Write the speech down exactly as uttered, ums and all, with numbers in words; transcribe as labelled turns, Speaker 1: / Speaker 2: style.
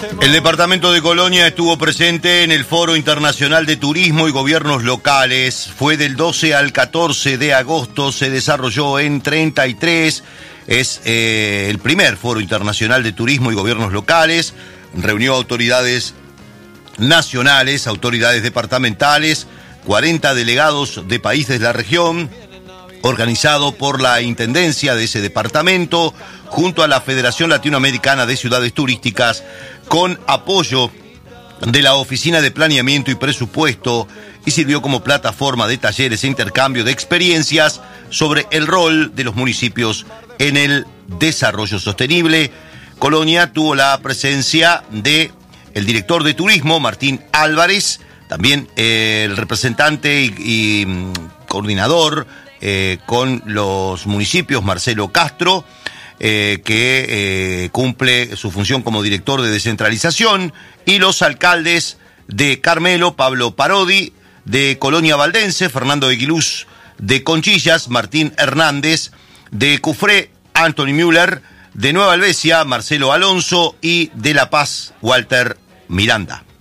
Speaker 1: El departamento de Colonia estuvo presente en el Foro Internacional de Turismo y Gobiernos Locales. Fue del doce al catorce de agosto, se desarrolló en treinta y tres. Es eh, el primer Foro Internacional de Turismo y Gobiernos Locales. Reunió autoridades nacionales, autoridades departamentales, cuarenta delegados de países de la región, organizado por la Intendencia de ese departamento, junto a la Federación Latinoamericana de Ciudades Turísticas, con apoyo de la Oficina de Planeamiento y Presupuesto, y sirvió como plataforma de talleres e intercambio de experiencias sobre el rol de los municipios en el desarrollo sostenible. Colonia tuvo la presencia de el director de turismo, Martín Álvarez, también eh, el representante y, y coordinador eh, con los municipios, Marcelo Castro, eh, que eh, cumple su función como director de descentralización, y los alcaldes de Carmelo, Pablo Parodi, de Colonia Valdense, Fernando Aguiluz, de Conchillas, Martín Hernández, de Cufré, Anthony Müller, de Nueva Albesia, Marcelo Alonso, y de La Paz, Walter Miranda.